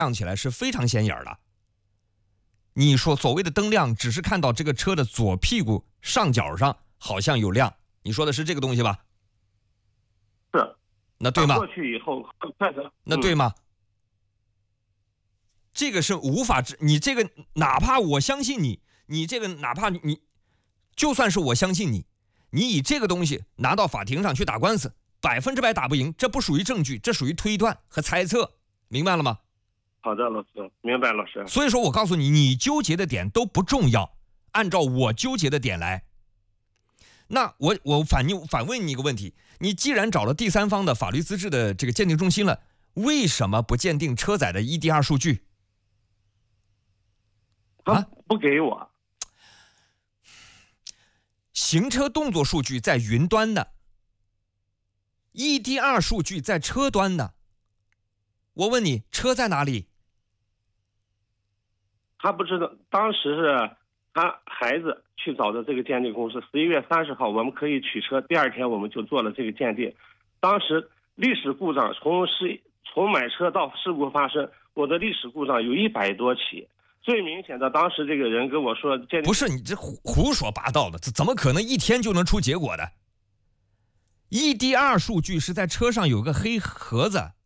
亮起来是非常显眼的。你说所谓的灯亮，只是看到这个车的左屁股上角上好像有亮，你说的是这个东西吧？ 是。 那对吗？ 过去以后快的。 那对吗？这个是无法你这个哪怕我相信你，你这个哪怕你就算是我相信你，你以这个东西拿到法庭上去打官司，100%打不赢，这不属于证据，这属于推断和猜测，明白了吗？ 好的，老师，明白，老师。 所以说我告诉你，你纠结的点都不重要，按照我纠结的点来。那我反问你一个问题，你既然找了第三方的法律资质的这个鉴定中心了，为什么不鉴定车载的 EDR 数据？ 他不给我。 行车动作数据在云端的， EDR 数据在车端的。我问你，车在哪里？ 他不知道，当时是他孩子去找的这个鉴定公司，11月30号我们可以取车，第2天我们就做了这个鉴定。当时历史故障从买车到事故发生，我的历史故障有100多起。最明显的，当时这个人跟我说， 不是你这胡说八道的，怎么可能1天就能出结果的？EDR 数据是在车上有个黑盒子，